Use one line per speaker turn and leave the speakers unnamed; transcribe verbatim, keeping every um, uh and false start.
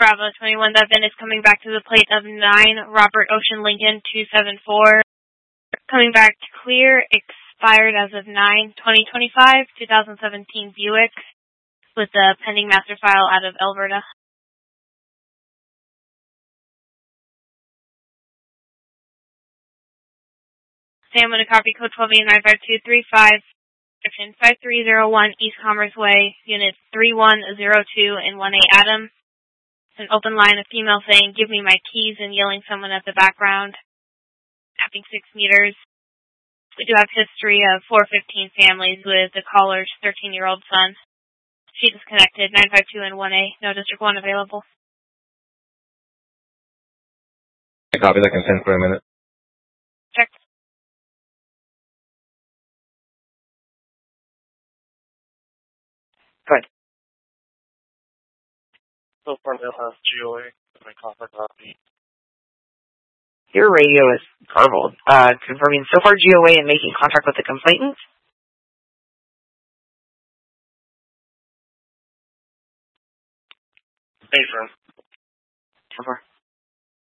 Bravo twenty-one, that VIN is coming back to the plate of nine Robert Ocean Lincoln two seven four. Coming back clear, expired as of nine twenty twenty-five, twenty seventeen Buick with the pending master file out of Alberta. Sam, I'm going to copy code twelve eight nine five two three five, section five three zero one East Commerce Way, units three one zero two and one eight Adam. An open line, a female saying, "Give me my keys," and yelling someone at the background. Tapping six meters. We do have history of four fifteen families with the caller's thirteen-year-old son. She disconnected, nine five two and one A. No District one available.
I copy that consent for a minute.
Check.
Good.
So far, they'll have G O A. My copper copy.
Your radio is garbled. Uh, confirming so far G O A and making contact with the complainant.
Hey, firm.
ten four.